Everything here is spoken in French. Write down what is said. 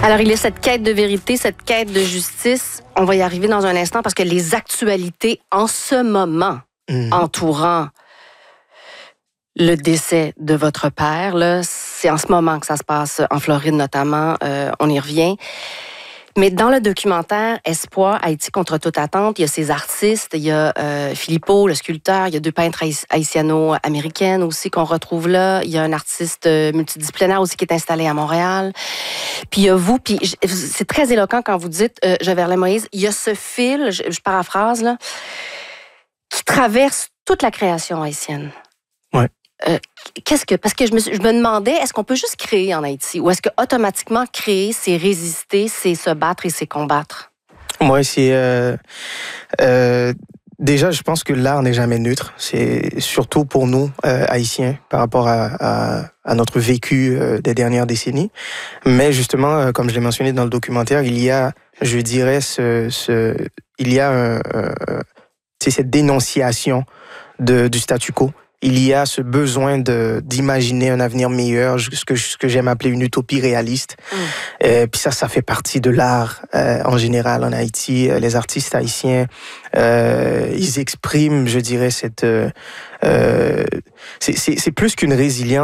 Alors, il y a cette quête de vérité, cette quête de justice. On va y arriver dans un instant parce que les actualités en ce moment entourant le décès de votre père, là, c'est en ce moment que ça se passe en Floride notamment. On y revient. Mais dans le documentaire Espoir, Haïti contre toute attente, il y a ces artistes, il y a Filippo, le sculpteur, il y a 2 peintres haïtiano-américaines aussi qu'on retrouve là. Il y a un artiste multidisciplinaire aussi qui est installé à Montréal. Puis il y a vous, puis c'est très éloquent quand vous dites, Joverlet Moïse, il y a ce fil, je paraphrase, là, qui traverse toute la création haïtienne. Ouais. Parce que je me demandais, est-ce qu'on peut juste créer en Haïti ou est-ce que automatiquement créer, c'est résister, c'est se battre et c'est combattre? Moi, c'est déjà, je pense que l'art n'est jamais neutre. C'est surtout pour nous Haïtiens par rapport à notre vécu des dernières décennies. Mais justement, comme je l'ai mentionné dans le documentaire, il y a, je dirais, il y a cette dénonciation du statu quo. Il y a ce besoin d'imaginer un avenir meilleur, ce que j'aime appeler une utopie réaliste. Puis ça fait partie de l'art en général en Haïti. Les artistes haïtiens, ils expriment, je dirais, c'est plus qu'une résilience.